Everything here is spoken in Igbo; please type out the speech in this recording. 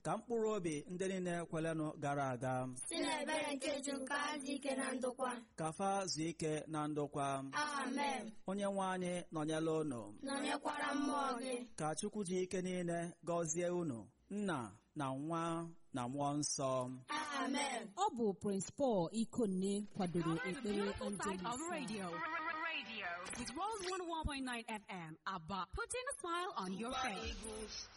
ka mkpụrụ obi ndị niile kwelenụ gara aga si n'ebere nke ju nke azụ ike na ndokwa ka fa zuo ike na ndokwa. amen. Onye nwe anyị nọnyela unu, nọnyekwara mmụọ gị. ka Chukwu ji ike niile gọzie unu, Nna na Nwa na Mmụọ Nsọ. amen. Ọ bụ Prince Paul Ikonne kwadoro ekpere Radio with Rose 101.9 FM. Abba, putting a smile on your face.